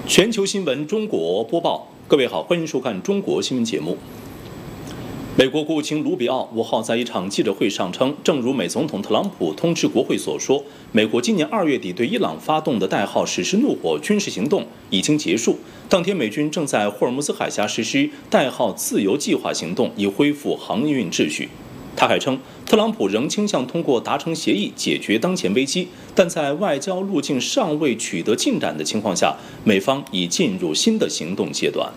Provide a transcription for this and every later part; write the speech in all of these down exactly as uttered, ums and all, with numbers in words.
全球新闻中国播报，各位好，欢迎收看中国新闻节目。美国国务卿卢比奥五号在一场记者会上称，正如美总统特朗普通知国会所说，美国今年二月底对伊朗发动的代号实施怒火军事行动已经结束。当天，美军正在霍尔木兹海峡实施代号自由计划行动，以恢复航运秩序。他还称，特朗普仍倾向通过达成协议解决当前危机，但在外交路径尚未取得进展的情况下，美方已进入新的行动阶段。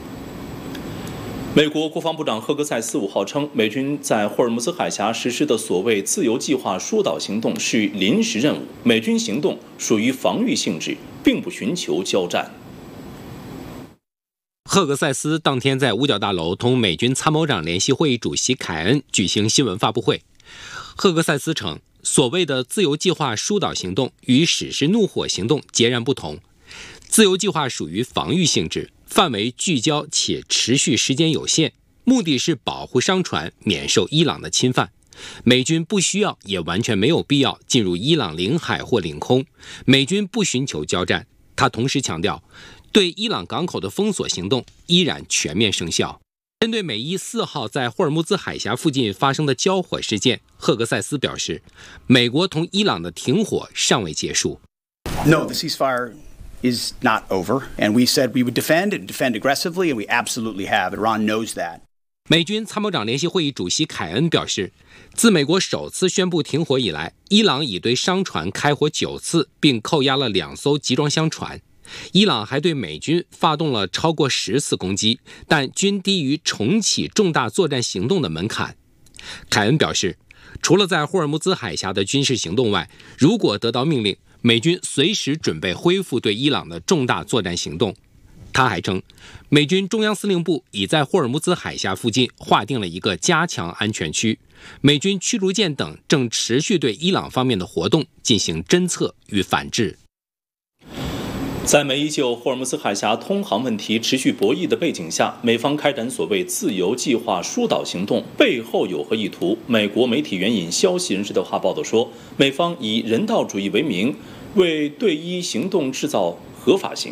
美国国防部长赫格塞斯五号称，美军在霍尔木兹海峡实施的所谓自由计划疏导行动是临时任务，美军行动属于防御性质，并不寻求交战。 赫格塞斯当天在五角大楼同美军参谋长联席会议主席凯恩举行新闻发布会。赫格塞斯称，所谓的自由计划疏导行动与实施怒火行动截然不同。自由计划属于防御性质，范围聚焦且持续时间有限，目的是保护商船免受伊朗的侵犯。美军不需要也完全没有必要进入伊朗领海或领空，美军不寻求交战。他同时强调，对伊朗港口的封锁行动依然全面生效。针对美伊四号在霍尔木兹海峡附近发生的交火事件，赫格塞斯表示，美国同伊朗的停火尚未结束。 No, the ceasefire is not over, and we said we would defend and defend aggressively, and we absolutely have. Iran knows that. 美军参谋长联席会议主席凯恩表示，自美国首次宣布停火以来，伊朗已对商船开火九次，并扣押了两艘集装箱船。伊朗还对美军发动了超过十次攻击，但均低于重启重大作战行动的门槛。凯恩表示，除了在霍尔木兹海峡的军事行动外，如果得到命令，美军随时准备恢复对伊朗的重大作战行动。他还称，美军中央司令部已在霍尔木兹海峡附近划定了一个加强安全区，美军驱逐舰等正持续对伊朗方面的活动进行侦测与反制。 在美伊就霍尔木兹海峡通航问题持续博弈的背景下，美方开展所谓自由计划疏导行动背后有何意图？美国媒体援引消息人士的话报道说，美方以人道主义为名，为对伊行动制造合法性。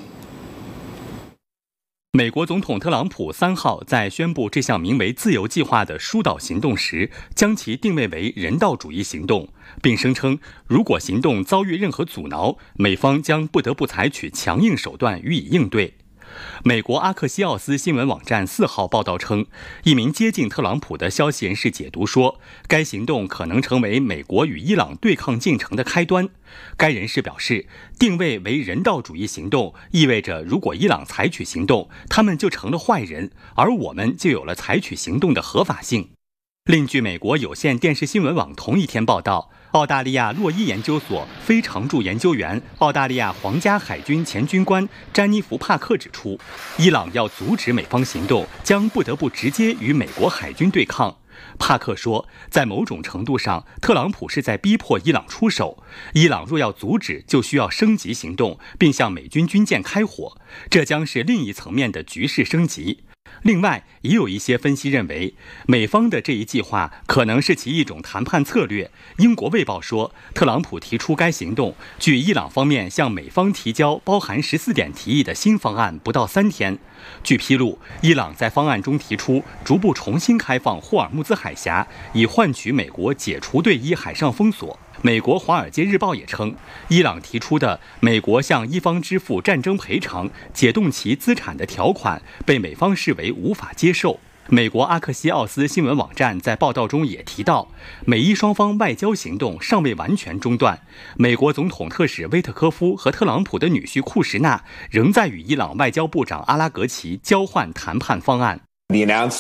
美国总统特朗普三号在宣布这项名为自由计划的疏导行动时，将其定位为人道主义行动，并声称，如果行动遭遇任何阻挠，美方将不得不采取强硬手段予以应对。美国阿克西奥斯新闻网站四号报道称，一名接近特朗普的消息人士解读说，该行动可能成为美国与伊朗对抗进程的开端。该人士表示，定位为人道主义行动意味着，如果伊朗采取行动，他们就成了坏人，而我们就有了采取行动的合法性。另据美国有线电视新闻网同一天报道，澳大利亚洛伊研究所非常驻研究员、澳大利亚皇家海军前军官詹妮弗·帕克指出，伊朗要阻止美方行动，将不得不直接与美国海军对抗。帕克说，在某种程度上，特朗普是在逼迫伊朗出手。伊朗若要阻止，就需要升级行动，并向美军军舰开火，这将是另一层面的局势升级。另外，也有一些分析认为，美方的这一计划可能是其一种谈判策略。英国卫报说，特朗普提出该行动，距伊朗方面向美方提交包含十四点提议的新方案不到三天。据披露，伊朗在方案中提出逐步重新开放霍尔木兹海峡，以换取美国解除对伊海上封锁。美国《华尔街日报》也称，伊朗提出的美国向伊方支付战争赔偿、解冻其资产的条款被美方视为无法接受。美国阿克西奥斯新闻网站在报道中也提到，美伊双方外交行动尚未完全中断，美国总统特使威特科夫和特朗普的女婿库什纳仍在与伊朗外交部长阿拉格齐交换谈判方案。